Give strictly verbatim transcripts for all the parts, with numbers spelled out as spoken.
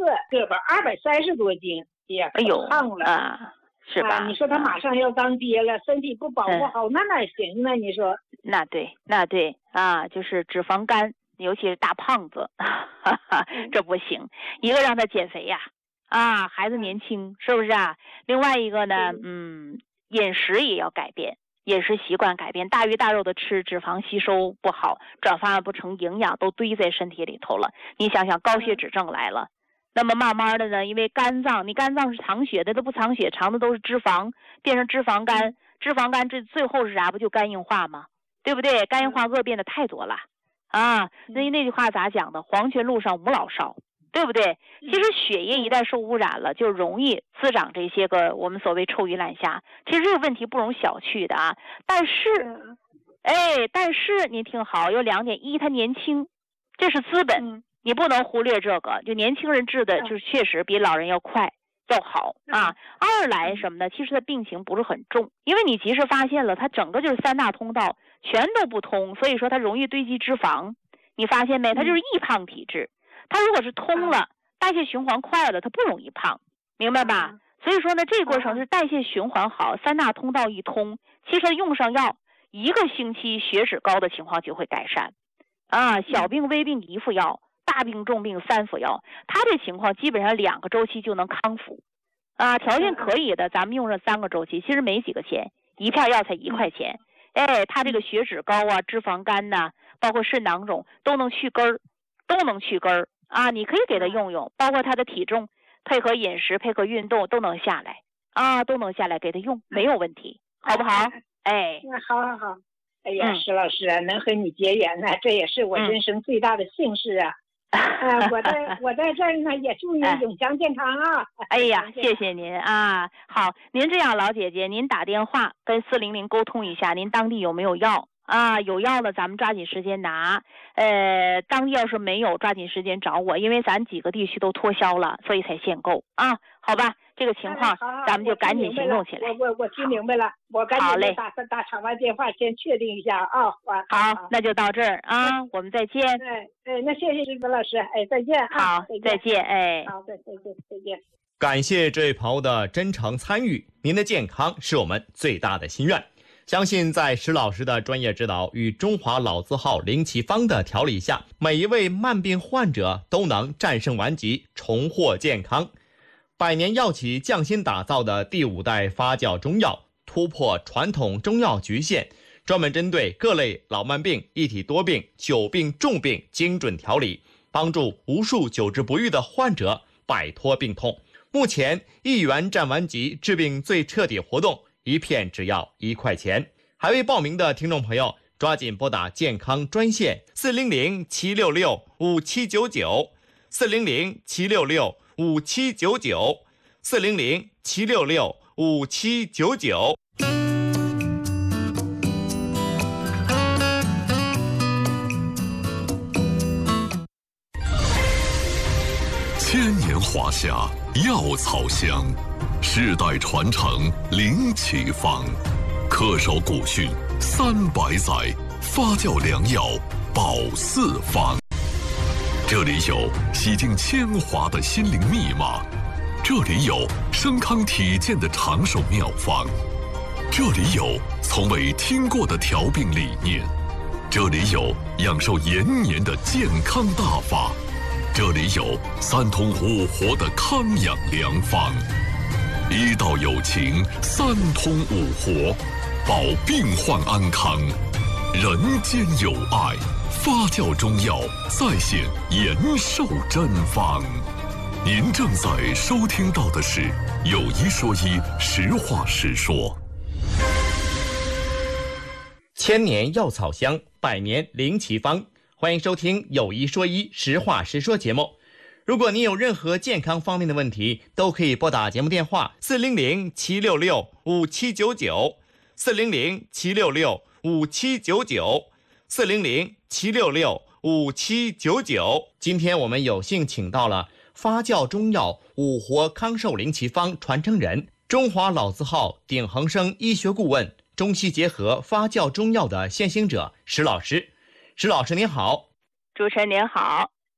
个吧二百三十多斤，也哎呦胖了啊，是吧？ 啊、你说他马上要当爹了，身体不保护好，嗯、那哪行呢？你说？ 那对，那对啊，就是脂肪肝，尤其是大胖子，哈哈，这不行。一个让他减肥呀，啊，孩子年轻，是不是啊？另外一个呢，嗯，饮食也要改变。饮食习惯改变，大鱼大肉的吃，脂肪吸收不好，转化不成营养，都堆在身体里头了。你想想，高血脂症来了，那么慢慢的呢，因为肝脏，你肝脏是藏血的，它不藏血，藏的都是脂肪，变成脂肪肝，脂肪肝这最后是啥？不就肝硬化吗？对不对？肝硬化恶变的太多了啊！那那句话咋讲的？黄泉路上无老少。对不对？其实血液一旦受污染了，就容易滋长这些个我们所谓臭鱼烂虾。其实这个问题不容小觑的啊。但是，哎，但是您听好，有两点：一，他年轻，这是资本，你不能忽略这个。就年轻人治的，就是确实比老人要快要好啊。二来什么呢？其实他病情不是很重，因为你及时发现了，他整个就是三大通道全都不通，所以说他容易堆积脂肪。你发现没？他就是易胖体质。它如果是通了，代谢循环快了，它不容易胖，明白吧？所以说呢，这个过程是代谢循环好，三大通道一通，其实用上药，一个星期血脂高的情况就会改善。啊，小病微病一副药，大病重病三副药，他这情况基本上两个周期就能康复。啊，条件可以的，咱们用上三个周期，其实没几个钱，一片药才一块钱。哎，他这个血脂高啊，脂肪肝呐、啊，包括肾囊肿都能去根儿，都能去根儿。啊，你可以给他用用，包括他的体重，配合饮食，配合运动都能下来啊，都能下来，给他用没有问题，好不好？哎， 那好好好。哎呀，石、嗯、老师啊，能和你结缘呢，这也是我人生最大的幸事啊。嗯、呃，我在我在这儿呢，也祝您永强健康啊。 哎呀，谢谢您啊。好，您这样，老姐姐，您打电话跟四零零沟通一下，您当地有没有药？啊，有药了，咱们抓紧时间拿。呃，当地要是没有，抓紧时间找我，因为咱几个地区都脱销了，所以才限购啊。好吧，这个情况、哎、咱们就赶紧行动起来。 我我我听明白了，我赶紧打打场外电话，先确定一下啊。 好，好那就到这儿啊，我们再见。 哎哎，那谢谢石老师，哎，再见。 好，再见，哎， 好，再再见，再见。 感谢这位朋友的真诚参与，您的健康是我们最大的心愿。相信在石老师的专业指导与中华老字号灵奇方的调理下，每一位慢病患者都能战胜顽疾，重获健康。百年药企匠心打造的第五代发酵中药，突破传统中药局限，专门针对各类老慢病、一体多病、久病重病精准调理，帮助无数久治不愈的患者摆脱病痛。目前一元战顽疾治病最彻底活动，一片只要一块钱。还未报名的听众朋友，抓紧拨打健康专线四零零七六六五七九九，四零零七六六五七九九，四零零七六六五七九九。 千年华夏，药草香，世代传承灵奇方，恪守古训三百载，发酵良药保四方。这里有洗净铅华的心灵密码，这里有升康体健的长寿妙方，这里有从未听过的调病理念，这里有养寿延年的健康大法，这里有三通五活的康养良方。医道有情，三通五活，保病患安康，人间有爱。发酵中药再现延寿真方。您正在收听到的是有一说一，实话实说。 千年药草香，百年灵奇方，欢迎收听有一说一，实话实说节目。如果您有任何健康方面的问题，都可以拨打节目电话四零零七六六五七九九，四零零七六六五七九九，四零零七六六五七九九。今天我们有幸请到了发酵中药五活康寿灵奇方传承人，中华老字号鼎恒生医学顾问，中西结合发酵中药的先行者石老师。石老师您好。 主持人您好。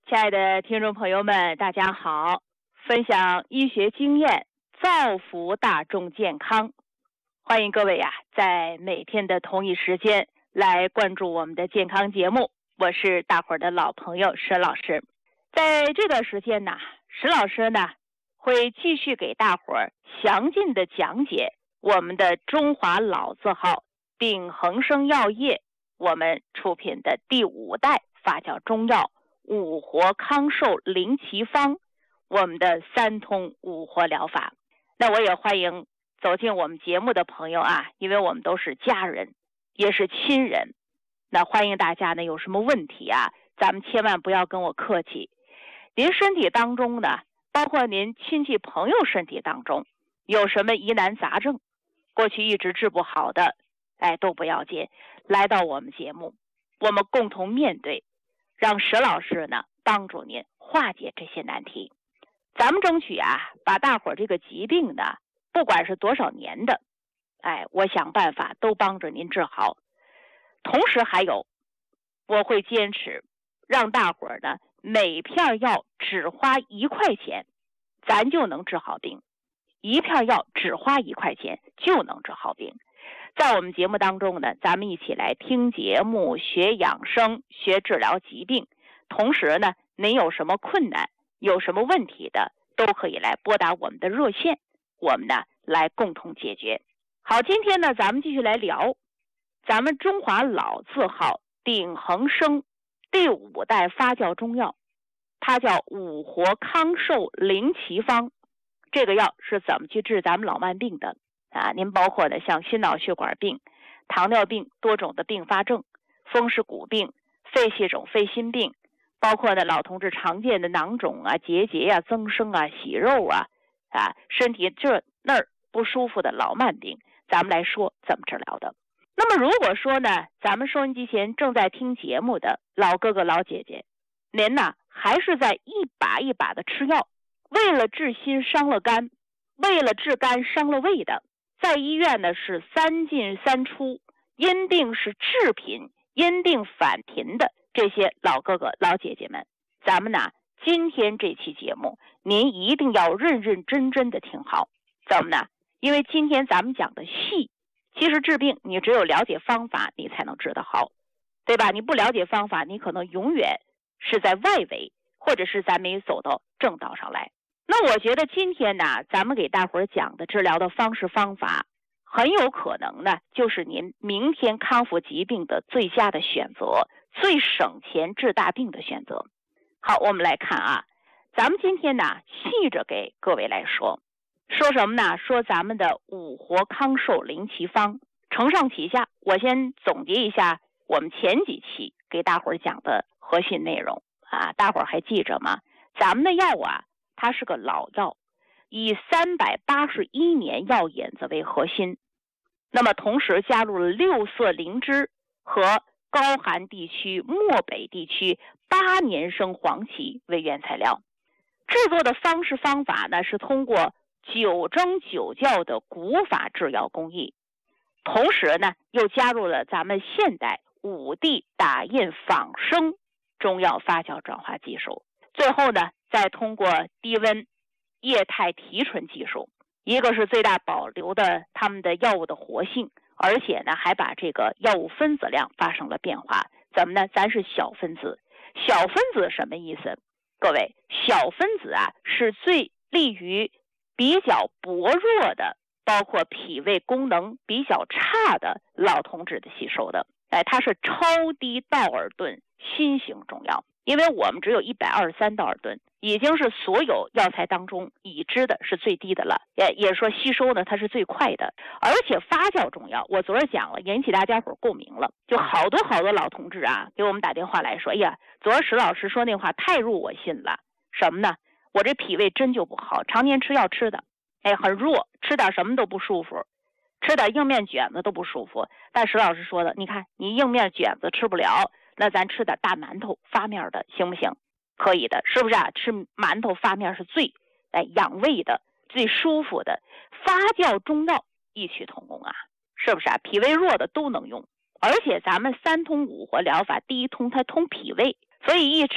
亲爱的听众朋友们，大家好，分享医学经验，造福大众健康。欢迎各位呀、啊，在每天的同一时间来关注我们的健康节目。我是大伙儿的老朋友石老师。在这段时间呢，石老师呢会继续给大伙儿详尽的讲解我们的中华老字号鼎恒生药业我们出品的第五代发酵中药五活康寿灵奇方，我们的三通五活疗法。那我也欢迎走进我们节目的朋友啊，因为我们都是家人，也是亲人。那欢迎大家呢，有什么问题啊，咱们千万不要跟我客气。您身体当中呢，包括您亲戚朋友身体当中，有什么疑难杂症，过去一直治不好的，哎，都不要紧，来到我们节目，我们共同面对，让石老师呢帮助您化解这些难题。咱们争取啊，把大伙儿这个疾病呢，不管是多少年的，哎，我想办法都帮着您治好。同时还有，我会坚持让大伙儿呢每片药只花一块钱，咱就能治好病。一片药只花一块钱就能治好病。在我们节目当中呢，咱们一起来听节目，学养生，学治疗疾病。同时呢，您有什么困难，有什么问题的，都可以来拨打我们的热线，我们呢来共同解决。好，今天呢咱们继续来聊咱们中华老字号鼎恒生第五代发酵中药，它叫五活康寿灵奇方。这个药是怎么去治咱们老慢病的啊？您包括呢像心脑血管病、糖尿病多种的并发症、风湿骨病、肺气肿、肺心病，包括呢老同志常见的囊肿啊、结节啊、增生啊、息肉啊，啊身体这那儿不舒服的老慢病，咱们来说怎么治疗的。那么如果说呢，咱们收音机前正在听节目的老哥哥老姐姐，您呢还是在一把一把的吃药，为了治心伤了肝，为了治肝伤了胃的，在医院呢是三进三出，因病是治贫，因病返贫的这些老哥哥老姐姐们，咱们呢今天这期节目您一定要认认真真的听好。怎么呢？因为今天咱们讲的细，其实治病你只有了解方法你才能治得好，对吧？你不了解方法，你可能永远是在外围，或者是咱没走到正道上来。那我觉得今天呢，咱们给大伙儿讲的治疗的方式方法，很有可能呢就是您明天康复疾病的最佳的选择，最省钱治大病的选择。好，我们来看啊，咱们今天呢细着给各位来说说什么呢？说咱们的五活康寿灵奇方。承上启下，我先总结一下我们前几期给大伙儿讲的核心内容啊，大伙儿还记着吗？咱们的药啊，它是个老药，以三百八十一年药引子为核心，那么同时加入了六色灵芝和高寒地区、漠北地区八年生黄芪为原材料。制作的方式方法呢，是通过九蒸九校的古法制药工艺，同时呢又加入了咱们现代五 D 打印仿生中药发酵转化技术，最后呢再通过低温液态提纯技术，一个是最大保留的他们的药物的活性，而且呢还把这个药物分子量发生了变化。怎么呢？咱是小分子。小分子什么意思？各位，小分子啊是最利于比较薄弱的，包括脾胃功能比较差的老同志的吸收的。哎，它是超低道尔顿新型中药，因为我们只有一百二十三道尔顿，已经是所有药材当中已知的是最低的了，也也说吸收呢它是最快的。而且发酵中药我昨儿讲了，引起大家伙共鸣了，就好多好多老同志啊给我们打电话来说，哎呀，昨儿石老师说那话太入我心了。什么呢？我这脾胃真就不好，常年吃药吃的，哎，很弱，吃点什么都不舒服，吃点硬面卷子都不舒服。但石老师说的，你看你硬面卷子吃不了，那咱吃点大馒头发面的行不行？可以的，是不是啊？吃馒头发面是最哎养胃的、最舒服的。发酵中药异曲同工啊，是不是啊？脾胃弱的都能用，而且咱们三通五活疗法，第一通它通脾胃，所以一吃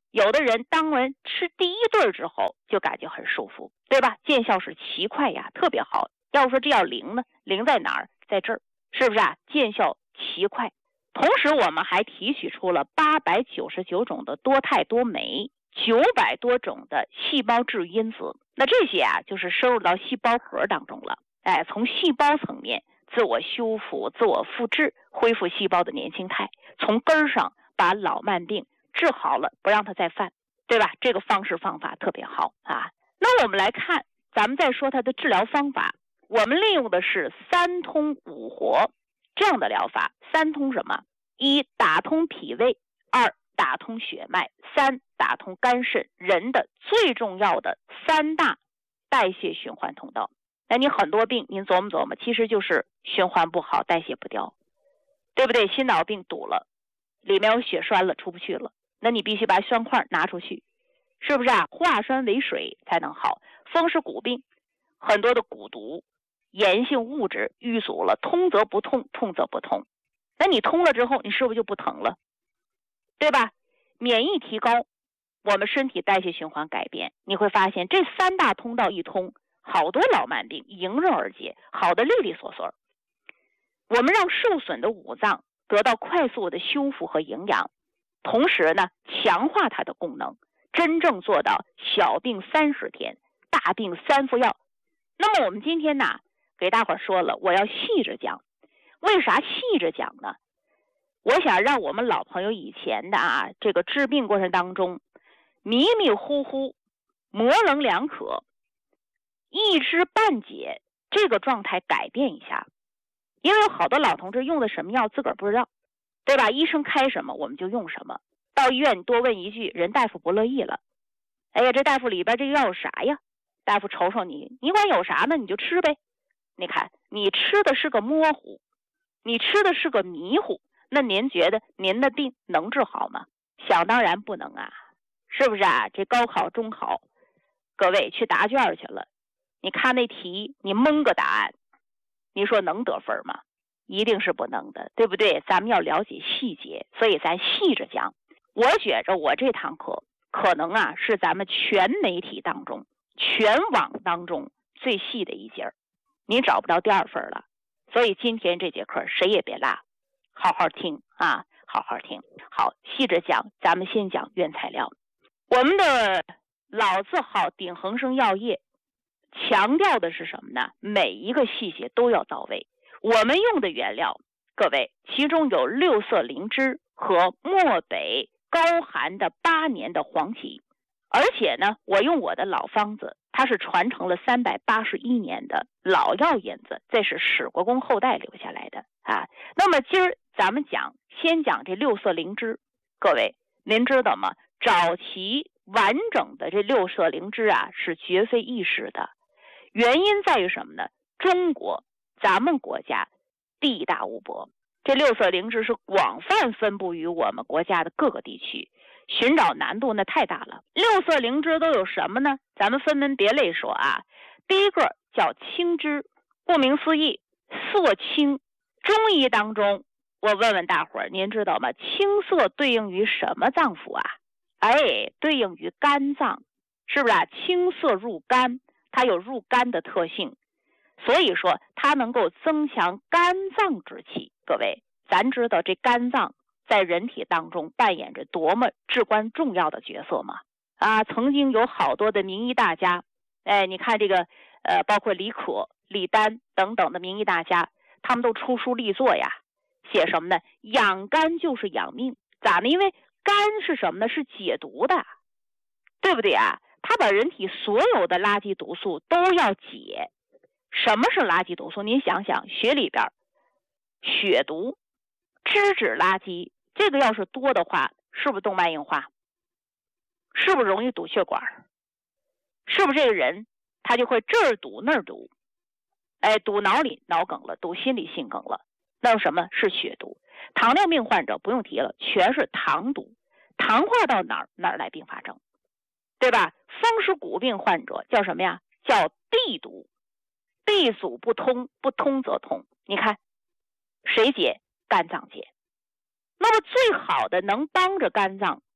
有的人当完吃第一顿之后就感觉很舒服，对吧？见效是奇快呀，特别好。要说这要灵呢，灵在哪儿？在这儿，是不是啊？见效奇快。同时我们还提取出了八百九十九种的多肽多酶，九百多种的细胞治愈因子。那这些啊就是深入到细胞核当中了，哎，从细胞层面自我修复、自我复制，恢复细胞的年轻态，从根儿上把老慢病治好了，不让它再犯，对吧？这个方式方法特别好啊。那我们来看，咱们再说它的治疗方法，我们利用的是三通五活这样的疗法。三通什么？一，打通脾胃；二，打通血脉；三，打通肝肾，人的最重要的三大代谢循环通道。那你很多病您琢磨琢磨，其实就是循环不好，代谢不掉，对不对？心脑病堵了，里面有血栓了，出不去了，那你必须把栓块拿出去，是不是啊？化栓为水才能好。风湿骨病，很多的骨毒炎性物质淤阻了，通则不痛，痛则不通。那你通了之后，你是不是就不疼了，对吧？免疫提高，我们身体代谢循环改变，你会发现这三大通道一通，好多老慢病迎刃而解，好的利利索索。我们让受损的五脏得到快速的修复和营养，同时呢强化它的功能，真正做到小病三十天，大病三副药。那么我们今天呢给大伙说了，我要细着讲。为啥细着讲呢？我想让我们老朋友以前的啊这个治病过程当中迷迷糊糊、模棱两可、一知半解这个状态改变一下。因为有好多老同志用的什么药自个儿不知道，对吧？医生开什么我们就用什么，到医院你多问一句，人大夫不乐意了。哎呀，这大夫里边这个药有啥呀？大夫瞅瞅你，你管有啥呢？你就吃呗。你看你吃的是个模糊，你吃的是个迷糊，那您觉得您的病能治好吗？想当然不能啊，是不是啊？这高考中考各位去答卷去了，你看那题你蒙个答案，你说能得分吗？一定是不能的，对不对？咱们要了解细节，所以咱细着讲。我觉着我这堂课可能啊是咱们全媒体当中全网当中最细的一节，你找不到第二份了。所以今天这节课谁也别落，好好听啊，好好听。好，细着讲，咱们先讲原材料。我们的老字号鼎恒生药业强调的是什么呢？每一个细节都要到位。我们用的原料，各位，其中有六色灵芝和漠北高寒的八年的黄芪，而且呢，我用我的老方子，它是传承了三百八十一年的老药引子，这是史国公后代留下来的啊。那么今儿咱们讲，先讲这六色灵芝。各位，您知道吗？早期完整的这六色灵芝啊，是绝非易事的。原因在于什么呢？中国咱们国家地大物博，这六色灵芝是广泛分布于我们国家的各个地区，寻找难度那太大了。六色灵芝都有什么呢？咱们分门别类说啊。第一个叫青芝，顾名思义，色青。中医当中，我问问大伙儿，您知道吗？青色对应于什么脏腑啊？哎，对应于肝脏，是不是啊？青色入肝，它有入肝的特性，所以说它能够增强肝脏之气。各位，咱知道这肝脏在人体当中扮演着多么至关重要的角色吗？啊，曾经有好多的名医大家，哎，你看这个呃，包括李可、李丹等等的名医大家，他们都出书立作呀，写什么呢？养肝就是养命。咋呢？因为肝是什么呢？是解毒的，对不对啊？它把人体所有的垃圾毒素都要解。什么是垃圾毒素？您想想，血里边血毒、脂质垃圾，这个要是多的话，是不是动脉硬化？是不是容易堵血管？是不是这个人他就会这儿堵那儿堵？哎，堵脑里脑梗了，堵心里心梗了。那什么是血毒？糖尿病患者不用提了，全是糖毒，糖化到哪儿哪儿来并发症，对吧？风湿骨病患者叫什么呀？叫闭毒，闭阻不通，不通则通。你看谁解？肝脏解。那么最好的能帮着肝脏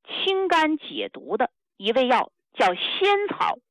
清肝解毒的一味药，叫仙草